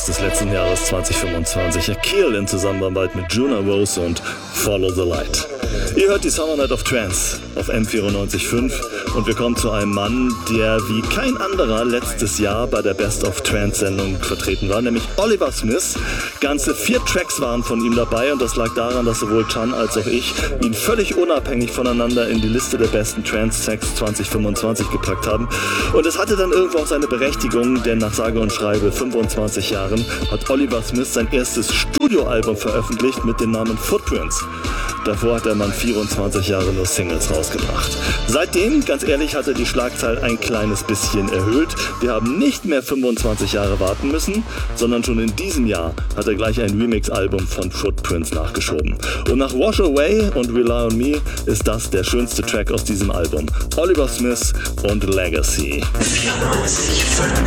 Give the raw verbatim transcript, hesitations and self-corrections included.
des letzten Jahres zwanzig fünfundzwanzig. Akil in Zusammenarbeit mit Juna Rose und Follow the Light. Ihr hört die Summer Night of Trance auf M vierundneunzig Komma fünf und wir kommen zu einem Mann, der wie kein anderer letztes Jahr bei der Best of Trance Sendung vertreten war, nämlich Oliver Smith. Ganze vier Tracks waren von ihm dabei und das lag daran, dass sowohl Can als auch ich ihn völlig unabhängig voneinander in die Liste der besten Trance-Tracks zwanzig fünfundzwanzig gepackt haben. Und es hatte dann irgendwo auch seine Berechtigung, denn nach sage und schreibe fünfundzwanzig Jahren hat Oliver Smith sein erstes Studioalbum veröffentlicht mit dem Namen Footprints. Davor hat der Mann vierundzwanzig Jahre nur Singles rausgebracht. Seitdem, ganz ehrlich, hat er die Schlagzahl ein kleines bisschen erhöht. Wir haben nicht mehr fünfundzwanzig Jahre warten müssen, sondern schon in diesem Jahr hat er gleich ein Remix-Album von Footprints nachgeschoben. Und nach Wash Away und Rely on Me ist das der schönste Track aus diesem Album. Oliver Smith und Legacy. vierundneunzig Komma fünf